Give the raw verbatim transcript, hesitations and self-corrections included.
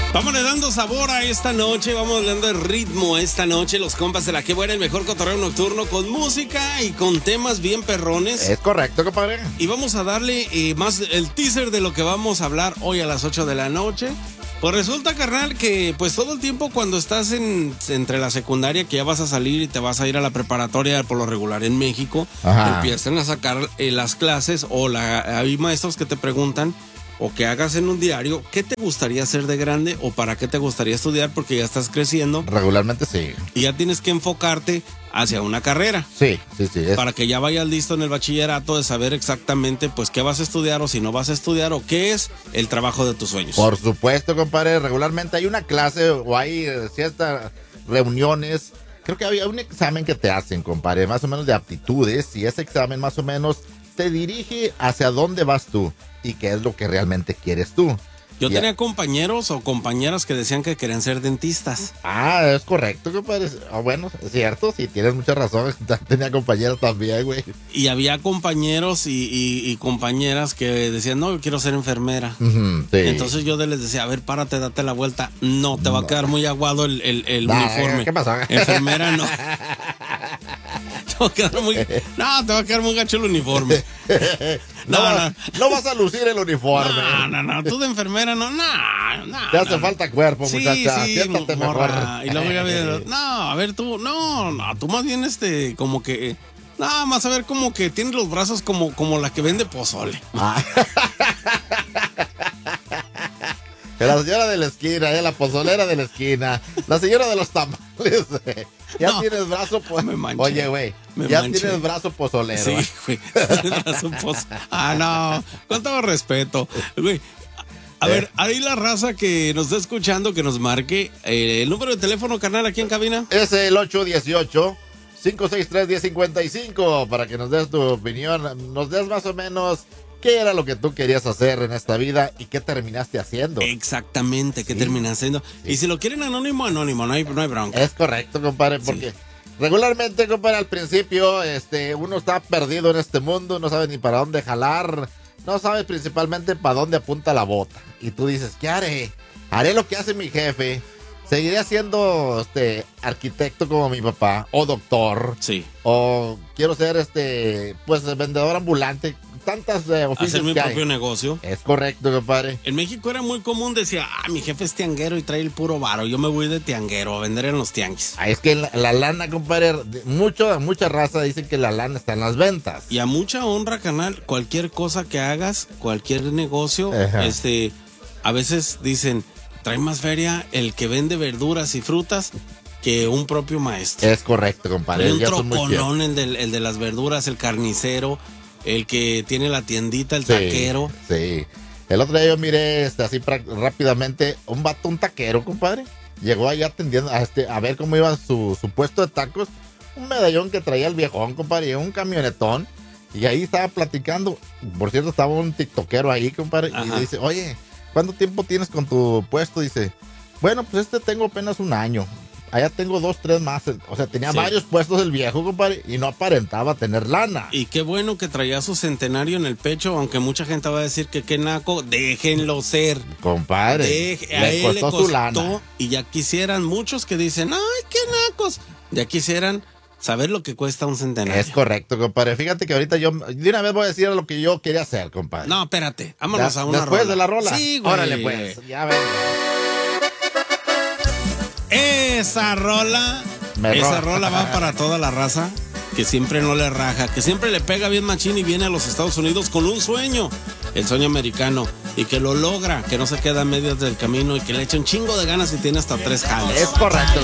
Vamos le dando sabor a esta noche, vamos dando el ritmo a esta noche, los compas de la que buena, el mejor cotorreo nocturno con música y con temas bien perrones. Es correcto, compadre. Y vamos a darle eh, más el teaser de lo que vamos a hablar hoy a las ocho de la noche. Pues resulta, carnal, que pues todo el tiempo cuando estás en entre la secundaria, que ya vas a salir y te vas a ir a la preparatoria por lo regular en México, Ajá. empiezan a sacar eh, las clases o la, hay maestros que te preguntan o que hagas en un diario, ¿qué te gustaría hacer de grande o para qué te gustaría estudiar? Porque ya estás creciendo. Regularmente sí. Y ya tienes que enfocarte hacia una carrera. Sí, sí, sí. Es... Para que ya vayas listo en el bachillerato de saber exactamente pues qué vas a estudiar o si no vas a estudiar o qué es el trabajo de tus sueños. Por supuesto, compadre. Regularmente hay una clase o hay ciertas reuniones. Creo que había un examen que te hacen, compadre, más o menos de aptitudes. Y ese examen más o menos te dirige hacia dónde vas tú y qué es lo que realmente quieres tú. Yo y tenía compañeros o compañeras que decían que querían ser dentistas. Ah, es correcto, compadre. Oh, bueno, es cierto, sí, tienes muchas razones. Tenía compañeros también, güey. Y había compañeros y, y, y compañeras que decían, no, yo quiero ser enfermera. Uh-huh, sí. Entonces yo les decía, a ver, párate, date la vuelta. No, te va a quedar muy aguado el, el, el nah, uniforme. ¿Qué pasó? Enfermera no. Te va a quedar muy, no, te va a quedar muy gacho el uniforme. No, no, no, no vas a lucir el uniforme. No, no, no, tú de enfermera no, no, no. Te hace no, falta cuerpo, sí, muchacha. Sí, Siéntate morra. mejor. Y luego ya ves, no, a ver tú, no, no, tú más bien este, como que, nada más a ver como que tienes los brazos como, como la que vende pozole. Ah. La señora de la esquina, eh, la pozolera de la esquina, la señora de los tamales, eh. Ya no, tienes brazo po- me manché, Oye, güey, ya manché. tienes brazo pozolero. Sí, eh. güey, tienes brazo poz- Ah, no, con todo respeto, güey. A Eh. ver, ahí la raza que nos está escuchando, que nos marque eh, el número de teléfono, carnal, aquí en cabina. Es el ocho uno ocho, cinco seis tres, uno cero cinco cinco para que nos des tu opinión, nos des más o menos qué era lo que tú querías hacer en esta vida y qué terminaste haciendo. Exactamente, ¿qué Sí. terminas haciendo? Sí. Y si lo quieren anónimo, anónimo, no hay, no hay bronca. Es correcto, compadre, porque sí. regularmente, compadre, al principio este, uno está perdido en este mundo, no sabe ni para dónde jalar, no sabe principalmente para dónde apunta la bota. Y tú dices, ¿qué haré? Haré lo que hace mi jefe. Seguiré siendo este arquitecto como mi papá, o doctor. Sí. O quiero ser este, pues, vendedor ambulante. Tantas eh, oficios Hacer mi que propio hay. negocio. Es correcto, compadre. En México era muy común, decía, ah, mi jefe es tianguero y trae el puro varo, yo me voy de tianguero a vender en los tianguis. Ah, es que la, la lana, compadre, mucho, mucha raza dicen que la lana está en las ventas. Y a mucha honra, canal, cualquier cosa que hagas, cualquier negocio, Ajá. este, a veces dicen, trae más feria el que vende verduras y frutas que un propio maestro. Es correcto, compadre. Hay un Ya son muy troconón, el, del, el de las verduras, el carnicero, el que tiene la tiendita, el Sí, taquero. Sí. El otro día yo miré este, así pra- rápidamente un vato, un taquero, compadre. Llegó ahí atendiendo a, este, a ver cómo iba su, su puesto de tacos. Un medallón que traía el viejón, compadre, y un camionetón. Y ahí estaba platicando. Por cierto, estaba un tiktokero ahí, compadre. Ajá. Y le dice, oye, ¿cuánto tiempo tienes con tu puesto? Dice, bueno, pues este tengo apenas un año. Allá tengo dos, tres más. O sea, tenía Sí. varios puestos el viejo, compadre, y no aparentaba tener lana. Y qué bueno que traía su centenario en el pecho, aunque mucha gente va a decir que qué naco, déjenlo ser. Compadre, Deje- a le él le costó costó su lana. y ya quisieran muchos que dicen, ay, qué nacos. Ya quisieran saber lo que cuesta un centenario. Es correcto, compadre. Fíjate que ahorita yo de una vez voy a decir lo que yo quería hacer, compadre. No, espérate, vámonos Ya- a una Después rola. de la rola. Sí, güey. Órale, pues. Ya ven. Esa rola, Me esa ro- rola va para toda la raza que siempre no le raja, que siempre le pega bien machín y viene a los Estados Unidos con un sueño, el sueño americano, y que lo logra, que no se queda a medias del camino y que le echa un chingo de ganas y tiene hasta tres jales. Es correcto.